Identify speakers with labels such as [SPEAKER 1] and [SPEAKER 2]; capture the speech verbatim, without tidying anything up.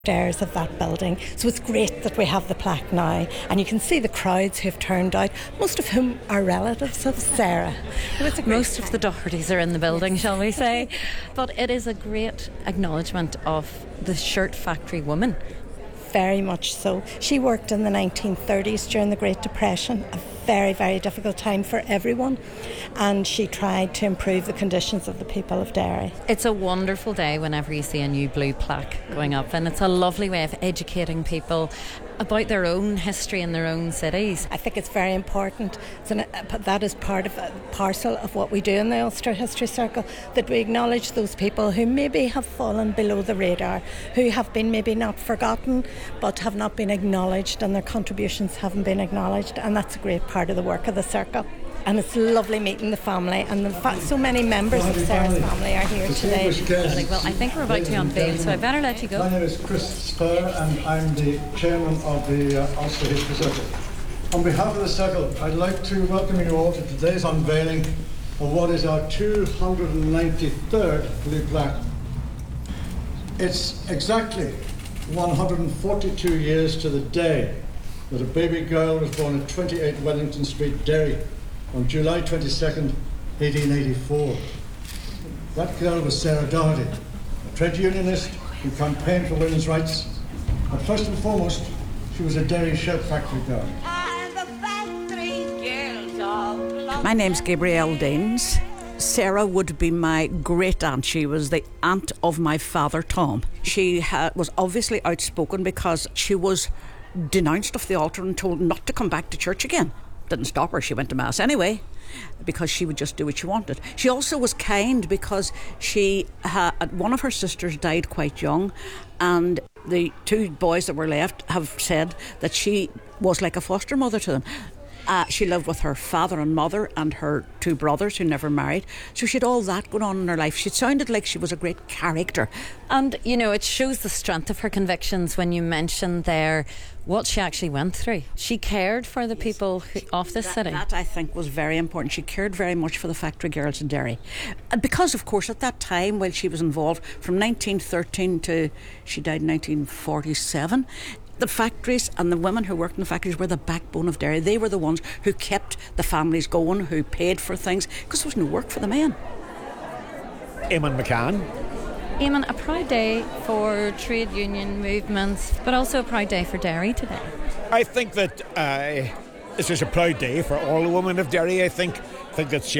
[SPEAKER 1] Stairs of that building. So it's great that we have the plaque now, and you can see the crowds who've turned out, most of whom are relatives of Sarah.
[SPEAKER 2] Most of the Dohertys are in the building, shall we say. But it is a great acknowledgement of the shirt factory woman.
[SPEAKER 1] Very much so. She worked in the nineteen thirties during the Great Depression, a very, very difficult time for everyone, and she tried to improve the conditions of the people of Derry.
[SPEAKER 2] It's a wonderful day whenever you see a new blue plaque going up, and it's a lovely way of educating people about their own history in their own cities.
[SPEAKER 1] I think it's very important. It's an, that is part of a parcel of what we do in the Ulster History Circle, that we acknowledge those people who maybe have fallen below the radar, who have been maybe not forgotten but have not been acknowledged, and their contributions haven't been acknowledged, and that's a great part of the work of the Circle. And it's lovely meeting the family, and the fa- so many members of Sarah's family are here today.
[SPEAKER 2] Well, I think we're about to unveil, so I better let you go.
[SPEAKER 3] My name is Chris Spur, and I'm the chairman of the uh, Ulster History Circle. On behalf of the Circle, I'd like to welcome you all to today's unveiling of what is our two hundred ninety-third blue plaque. It's exactly one hundred forty-two years to the day that a baby girl was born at twenty-eight Wellington Street, Derry, on July twenty-second, eighteen eighty-four. That girl was Sarah Doherty, a trade unionist who campaigned for women's rights. But first and foremost, she was a Derry shirt factory girl.
[SPEAKER 4] My name's Gabrielle Daines. Sarah would be my great aunt. She was the aunt of my father, Tom. She ha- was obviously outspoken because she was denounced off the altar and told not to come back to church again. Didn't stop her, she went to Mass anyway, because she would just do what she wanted. She also was kind because she had, one of her sisters died quite young, and the two boys that were left have said that she was like a foster mother to them. Uh, she lived with her father and mother and her two brothers who never married. So she had all that going on in her life. She sounded like she was a great character.
[SPEAKER 2] And, you know, it shows the strength of her convictions when you mentioned there what she actually went through. She cared for the people who, of this
[SPEAKER 4] that,
[SPEAKER 2] city.
[SPEAKER 4] That, I think, was very important. She cared very much for the factory girls in Derry. And because, of course, at that time, while she was involved, from nineteen thirteen to she died in nineteen forty-seven, the factories and the women who worked in the factories were the backbone of Derry. They were the ones who kept the families going, who paid for things, because there was no work for the men.
[SPEAKER 5] Eamon McCann.
[SPEAKER 2] Eamon, a proud day for trade union movements, but also a proud day for Derry today.
[SPEAKER 5] I think that uh, this is a proud day for all the women of Derry. I think, I think that she